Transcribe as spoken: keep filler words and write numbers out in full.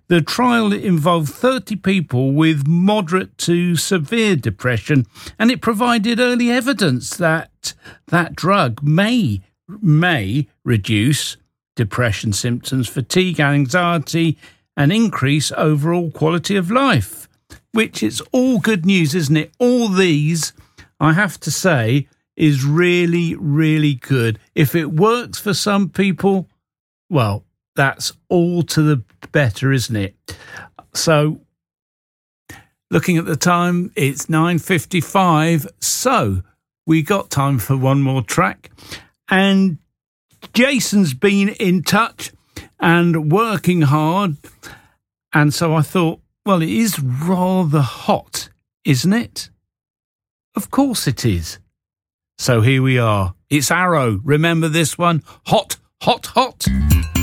The trial involved thirty people with moderate to severe depression, and it provided early evidence that that drug may, may reduce depression symptoms, fatigue, anxiety, and increase overall quality of life, which is all good news, isn't it? All these, I have to say, is really, really good. If it works for some people, well, that's all to the better, isn't it? So, looking at the time, it's nine fifty-five, so we got time for one more track. And Jason's been in touch and working hard, and so I thought, well, it is rather hot, isn't it? Of course it is. So here we are. It's Arrow. Remember this one? Hot, hot, hot.